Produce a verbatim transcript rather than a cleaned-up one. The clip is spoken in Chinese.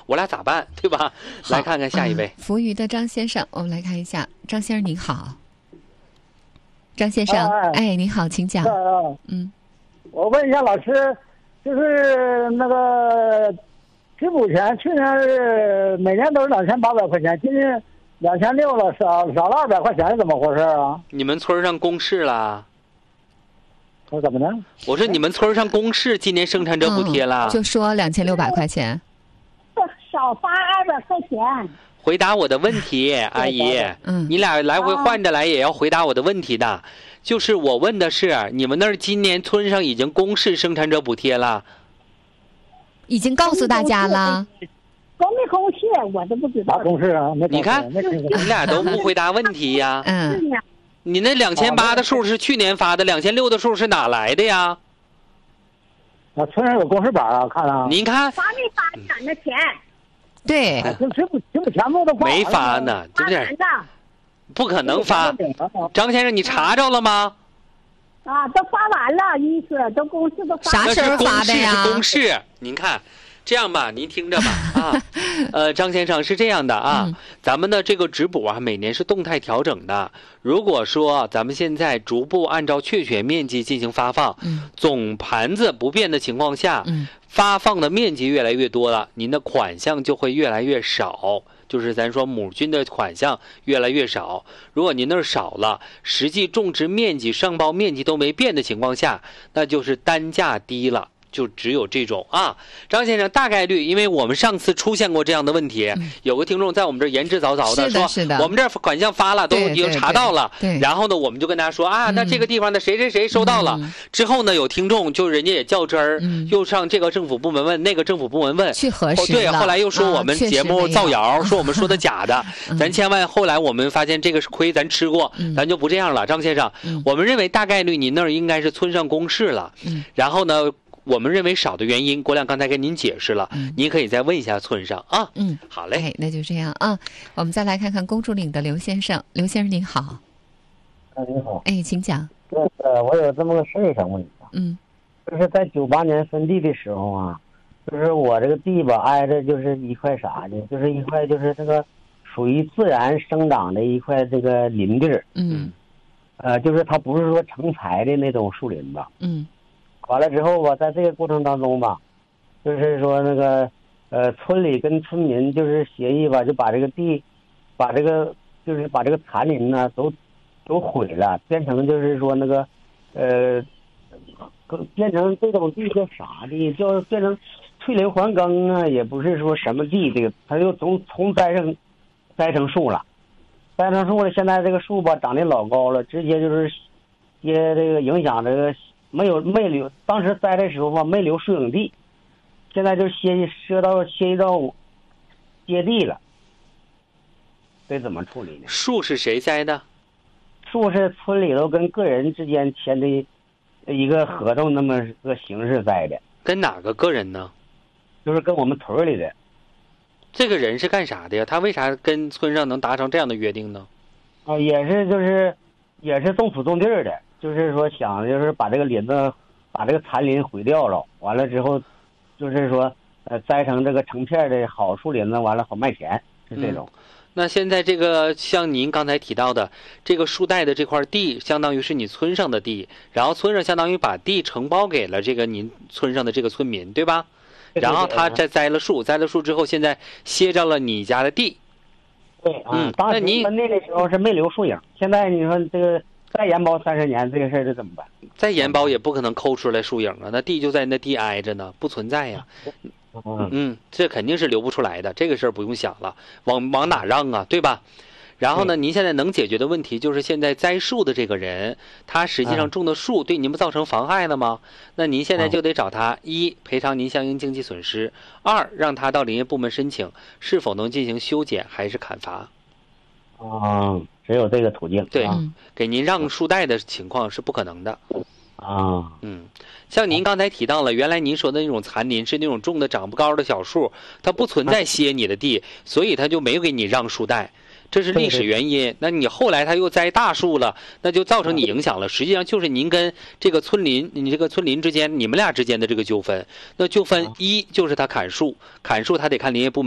我俩咋办，对吧？来看看下一位， 嗯、福余的张先生，我们来看一下，张先生您好。张先生，哎，哎您好，请讲。 呃、 嗯， 我问一下老师，就是那个支补钱，去年是每年都是两千八百块钱，今年两千六了，少少了二百块钱，是怎么回事啊？ 你们村上公示了？ 我怎么的？ 我说你们村上公示今年生产者补贴了， 嗯、就说两千六百块钱， 少发二百块钱。 回答我的问题，阿姨， 嗯， 你俩来回换着来也要回答我的问题的。就是我问的是，你们那儿今年村上已经公示生产者补贴了？ 已经告诉大家了。 公没公示我都不知道。 公示啊， 你看，你俩都不回答问题呀。 嗯。 你那两千八的数是去年发的，两千六的数是哪来的呀？ 啊，村上有公示板啊，看啊。 您看。 发没发咱的钱？ 对， 这这不这不全部都发没发呢，对不对？不可能发。张先生，你查着了吗？ 啊，都发完了，意思都公示都发。 啥时候发的呀？ 是公示，您看，这样吧，您听着吧啊，呃，张先生是这样的啊，嗯、咱们的这个直补啊，每年是动态调整的。如果说咱们现在逐步按照确权面积进行发放， 嗯、 总盘子不变的情况下。 嗯发放的面积越来越多了，您的款项就会越来越少，就是咱说母菌的款项越来越少。如果您那儿少了，实际种植面积、上报面积都没变的情况下，那就是单价低了。就只有这种啊，张先生，大概率，因为我们上次出现过这样的问题， 嗯、 有个听众在我们这儿言之凿凿的说， 是的我们这儿款项发了，都已经查到了， 对对对然后呢，我们就跟大家说啊，那这个地方的谁谁谁收到了， 嗯、 之后呢，有听众就人家也较真儿， 嗯、 又上这个政府部门问，那个政府部门问， 去核实对，后来又说我们节目造谣， 啊、 说我们说的假的， 嗯、 咱千万后来我们发现这个是亏，咱吃过， 嗯、 咱就不这样了，张先生， 嗯、 我们认为大概率你那儿应该是村上公示了， 嗯、 然后呢。我们认为少的原因，国亮刚才跟您解释了， 嗯、 您可以再问一下村上啊。 嗯， 好嘞、 哎，那就这样啊。我们再来看看公主岭的刘先生，刘先生您好。 啊，你好。 哎，请讲。 那个我有这么个事儿想问一下。 嗯。 就是在九八年分地的时候啊，就是我这个地吧挨着就是一块啥呢？就是一块就是这个属于自然生长的一块这个林地儿。 嗯。 呃，就是它不是说成材的那种树林吧。 嗯。 完了之后吧，在这个过程当中吧，就是说那个呃，村里跟村民就是协议吧，就把这个地，把这个就是把这个残林呢都都毁了，变成就是说那个呃，变成这种地叫啥地？叫变成退林还耕啊，也不是说什么地，这个他就从从栽成栽成树了，栽成树了，现在这个树吧长得老高了，直接就是接这个影响这个。没有没留，当时栽的时候吧，没留树影地，现在就歇设到歇到接地了，这怎么处理呢？ 树是谁栽的？ 树是村里头跟个人之间签的一个合同，那么个形式栽的。 跟哪个个人呢？ 就是跟我们村里的。 这个人是干啥的呀？他为啥跟村上能达成这样的约定呢？ 啊，也是就是也是种土种地的。就是说想就是把这个林子把这个残林毁掉了，完了之后就是说呃栽成这个成片的好树林子，完了好卖钱，是这种、 嗯、那现在这个像您刚才提到的这个树带的这块地相当于是你村上的地，然后村上相当于把地承包给了这个您村上的这个村民，对吧？ 对对对， 然后他再栽了树，栽了树之后现在歇着了你家的地。 对啊， 嗯， 当时分地的时候是没留树影，现在你说这个再延包三十年，这个事儿这怎么办？ 再延包也不可能抠出来树影啊，那地就在那地挨着呢，不存在呀。 嗯嗯，这肯定是留不出来的，这个事儿不用想了，往往哪让啊，对吧？然后呢，您现在能解决的问题就是现在栽树的这个人，他实际上种的树对您们造成妨害了吗？那您现在就得找他，一赔偿您相应经济损失，二让他到林业部门申请是否能进行修剪还是砍伐。 啊，只有这个途径。 对、 啊， 给您让树带的情况是不可能的。 啊， 嗯，像您刚才提到了，原来您说的那种残林是那种种的长不高的小树，它不存在歇你的地，所以它就没有给你让树带，这是历史原因。那你后来他又栽大树了，那就造成你影响了。实际上就是您跟这个村邻，你这个村邻之间，你们俩之间的这个纠纷。那纠纷一就是他砍树，砍树他得看林业部门。